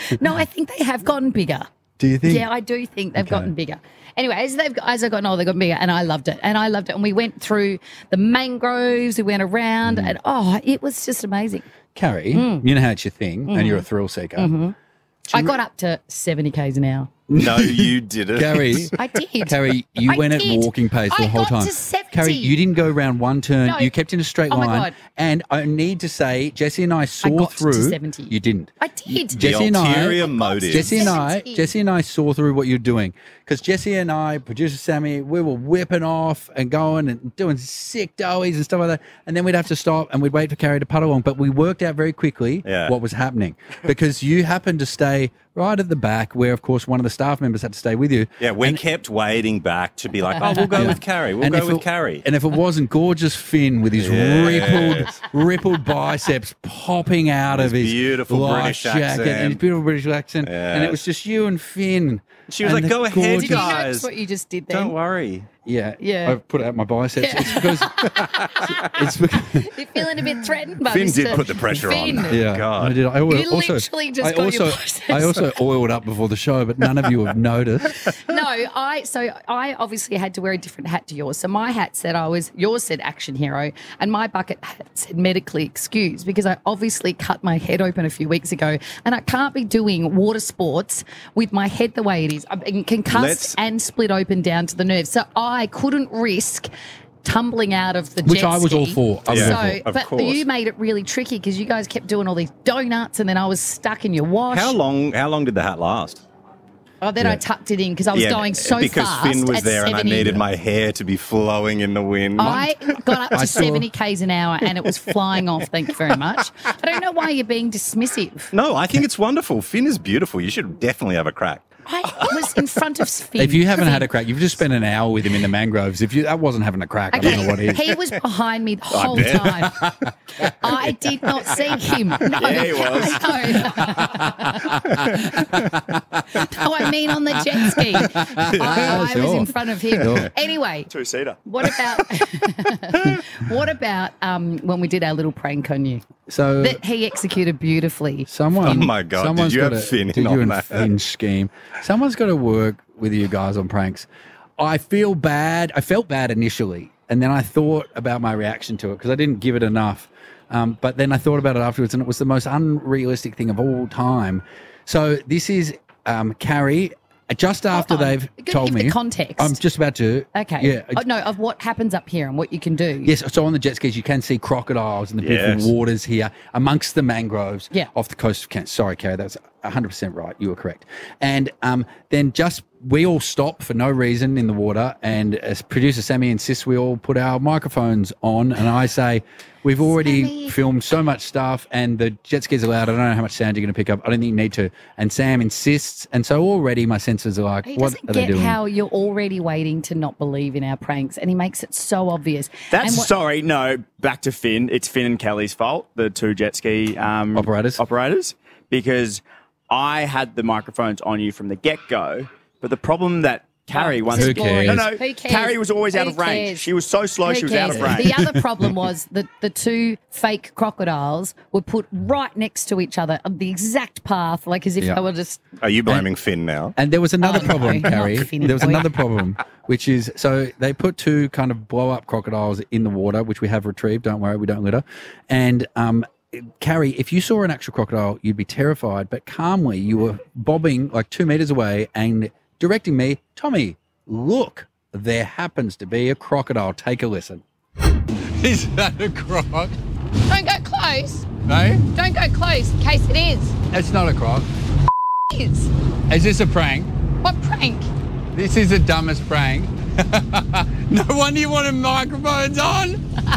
No, I think they have gotten bigger. Do you think? Yeah, I do think they've gotten bigger. Anyway, as they've gotten older, they've gotten bigger, and I loved it. And we went through the mangroves, we went around, and it was just amazing. Carrie, you know how it's your thing, and you're a thrill seeker. I got up to 70 k's an hour. No, you didn't. Carrie, I did. Carrie, you went at walking pace the whole time. I got to 70. Carrie, you didn't go around one turn. No. You kept in a straight Oh, my line. God. And I need to say, Jessie and I saw got to through. 70. You didn't. I did. Jessie and I, ulterior motive. Jessie and I saw through what you're doing, because Jessie and I, producer Sammy, we were whipping off and going and doing sick doughies and stuff like that, and then we'd have to stop and we'd wait for Carrie to puddle along. But we worked out very quickly what was happening, because you happened to stay right at the back, where of course one of the staff members had to stay with you. Yeah, we kept waiting back to be like, oh, we'll go with Carrie. We'll go with Carrie. And if it wasn't gorgeous Finn with his rippled biceps popping out of his beautiful light British jacket accent. and his beautiful British accent, and it was just you and Finn. She was and like, the go ahead, gorgeous- Did you guys. notice what you just did then? Don't worry. Yeah, Yeah. I put out my biceps. It's because it's because You're feeling a bit threatened by Finn Mr. did put the pressure Finn. on. yeah, God. I did. I You also, literally just I got your also, biceps I also oiled up before the show, but none of you have noticed. No, I obviously had to wear a different hat to yours. So my hat said yours said action hero, and my bucket hat said medically excused, because I obviously cut my head open a few weeks ago, and I can't be doing water sports with my head the way it is. I've been concussed and split open down to the nerves. So I couldn't risk tumbling out of the Which jet I was all ski. for. I was all So, for. Of but course. you made it really tricky, because you guys kept doing all these donuts, and then I was stuck in your wash. How long did the hat last? Oh, then I tucked it in because I was going so because fast. Finn was at there and I 70. needed my hair to be flowing in the wind. I got up to saw- 70 k's an hour and it was flying off. Thank you very much. I don't know why you're being dismissive. No, I think it's wonderful. Finn is beautiful. You should definitely have a crack. I was in front of Finn. If you haven't had a crack, you've just spent an hour with him in the mangroves. That wasn't having a crack, I don't know what it is. He was behind me the whole time. I did not see him. No, Yeah, he was. No, I mean on the jet ski. I was sure. in front of him. Sure. Anyway, Two-seater. what about when we did our little prank on you So that he executed beautifully? someone, Oh my God, someone's did you have gotta- Finn did in you on and that? Finn's scheme? Someone's got to work with you guys on pranks. I feel bad. I felt bad initially, and then I thought about my reaction to it because I didn't give it enough. But then I thought about it afterwards, and it was the most unrealistic thing of all time. So this is Carrie. Just after they've You're gonna told give me, the context. I'm just about to. Okay. Yeah. Oh, no, of what happens up here and what you can do. Yes, so on the jet skis you can see crocodiles in the beautiful Yes. waters here amongst the mangroves Yeah. off the coast of Kent. Sorry, Carrie, that's 100% right. You were correct. And then we all stop for no reason in the water, and as producer Sammy insists we all put our microphones on, and I say, we've already Sammy. filmed so much stuff and the jet skis are loud. I don't know how much sound you're going to pick up. I don't think you need to. And Sam insists, and so already my senses are like, He what doesn't are they get doing? how you're already waiting to not believe in our pranks, and he makes it so obvious. That's And what- sorry, no. Back to Finn. It's Finn and Kelly's fault, the two jet ski operators, because I had the microphones on you from the get go. But the problem that Carrie once Who cares? no, Who cares? Carrie was always out Who of range. cares? She was so slow, Who she was out of cares? range. The other problem was that the two fake crocodiles were put right next to each other on the exact path, like as if Yeah. they were just. Are you blaming Finn now? And there was another Oh, problem, no, Carrie. not Finn There was boy. another problem, which is so they put two kind of blow up crocodiles in the water, which we have retrieved. Don't worry, we don't litter. And Carrie, if you saw an actual crocodile, you'd be terrified. But calmly, you were bobbing like 2 meters away and directing me, Tommy, look, there happens to be a crocodile. Take a listen. Is that a croc? Don't go close. No, Don't go close in case it is. it's not a croc. Is. Is this a prank? What prank? This is the dumbest prank. No wonder you wanted microphones on.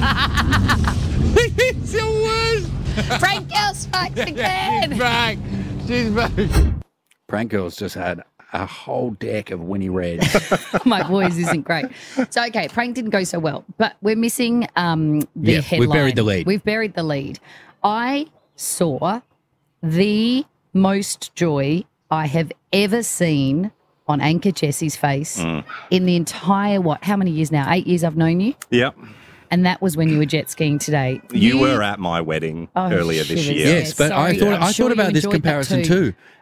It's the worst. Prank girl strikes again. She's back. She's back. Prank Girls just had a whole deck of Winnie Reds. My voice isn't great. So, okay, prank didn't go so well, but we're missing the Yeah, headline. we've buried the lead. We've buried the lead. I saw the most joy I have ever seen on Anchor Jessie's face in the entire, how many years now? 8 years I've known you? Yep. And that was when you were jet skiing today. You were at my wedding earlier this shivers. year. Yes, but sorry. I I'm thought sure about you this enjoyed that comparison too. too.